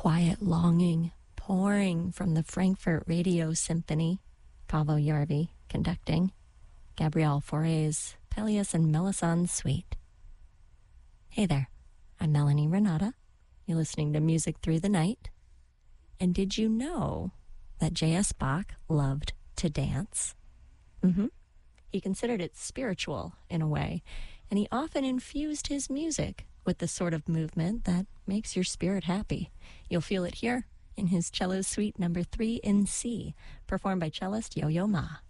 quiet longing pouring from the Frankfurt Radio Symphony, Paavo Järvi conducting, Gabriel Fauré's Pelléas and Melisande Suite. Hey there, I'm Melanie Renata. You're listening to Music Through the Night. And did you know that J.S. Bach loved to dance? He considered it spiritual in a way, and he often infused his music with the sort of movement that makes your spirit happy. You'll feel it here in his Cello Suite No. 3 in C, performed by cellist Yo-Yo Ma.